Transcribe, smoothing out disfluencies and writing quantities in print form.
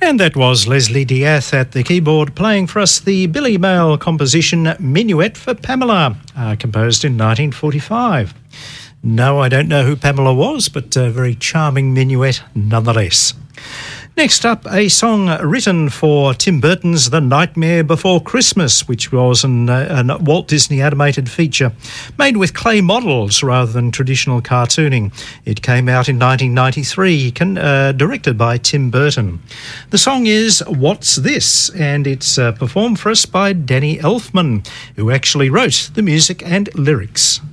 And that was Leslie Diath at the keyboard playing for us the Billy Mail composition Minuet for Pamela, composed in 1945. No, I don't know who Pamela was, but a very charming minuet nonetheless. Next up, a song written for Tim Burton's The Nightmare Before Christmas, which was a Walt Disney animated feature made with clay models rather than traditional cartooning. It came out in 1993, directed by Tim Burton. The song is What's This? And it's performed for us by Danny Elfman, who actually wrote the music and lyrics.